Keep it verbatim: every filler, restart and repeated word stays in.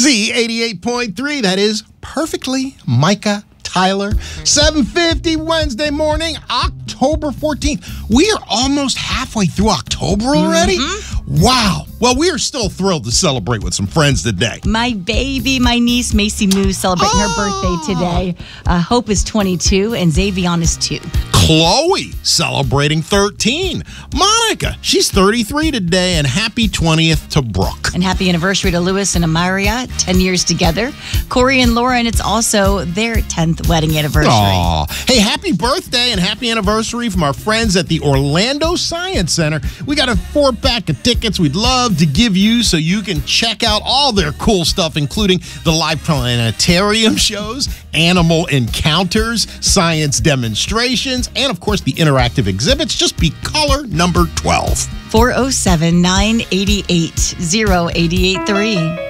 Z eighty-eight point three. That is perfectly Micah Tyler. seven fifty Wednesday morning, October fourteenth. We are almost halfway through October already? Mm-hmm. Wow. Well, we are still thrilled to celebrate with some friends today. My baby, my niece, Macy Moo, celebrating oh. her birthday today. Uh, Hope is twenty-two, and Xavion is two. Chloe, celebrating thirteen. Monica, she's thirty-three today, and happy twentieth to Brooke. And happy anniversary to Lewis and Amaria, ten years together. Corey and Lauren, it's also their tenth wedding anniversary. Aww. Hey, happy birthday and happy anniversary from our friends at the Orlando Science Center. We got a four-pack of tickets we'd love to give you so you can check out all their cool stuff, including the live planetarium shows, animal encounters, science demonstrations, and, of course, the interactive exhibits. Just be caller number twelve. four oh seven, nine eight eight, oh eight eight three.